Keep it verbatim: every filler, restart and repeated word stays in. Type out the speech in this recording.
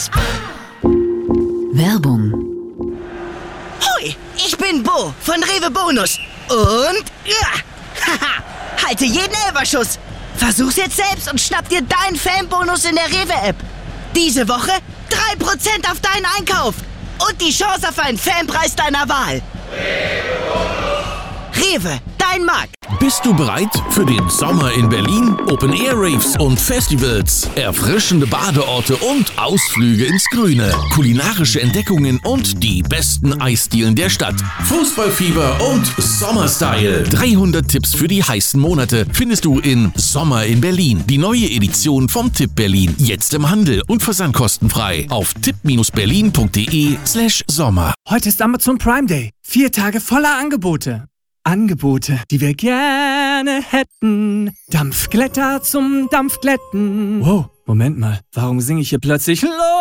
Werbung. Hoi, ich bin Bo von Rewe Bonus. Und ja, haha, halte jeden Elferschuss. Versuch's jetzt selbst und schnapp dir deinen Fanbonus in der Rewe-App. Diese Woche drei Prozent auf deinen Einkauf. Und die Chance auf einen Fanpreis deiner Wahl. Rewe, dein Markt. Bist du bereit für den Sommer in Berlin? Open-Air-Raves und Festivals, erfrischende Badeorte und Ausflüge ins Grüne, kulinarische Entdeckungen und die besten Eisdielen der Stadt. Fußballfieber und Sommerstyle. dreihundert Tipps für die heißen Monate findest du in Sommer in Berlin. Die neue Edition vom Tipp Berlin. Jetzt im Handel und versandkostenfrei auf tipp berlin punkt de slash Sommer. Heute ist Amazon Prime Day. Vier Tage voller Angebote. Angebote, die wir gerne hätten. Dampfglätter zum Dampfglätten. Wow, Moment mal. Warum singe ich hier plötzlich Los?